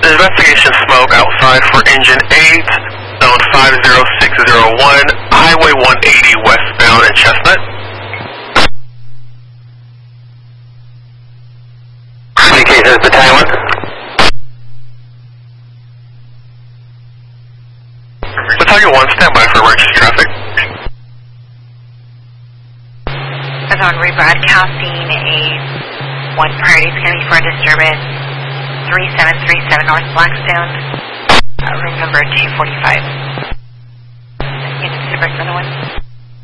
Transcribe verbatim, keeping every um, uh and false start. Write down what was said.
Investigation smoke outside for engine eight, zone five zero six zero one, highway one eighty westbound at Chestnut. Communications battalion. Battalion one, stand by for emergency traffic. On rebroadcasting a one priority is going to be for disturbance three seven three seven North Blackstone, uh, room number two forty-five. Unit Super Center one.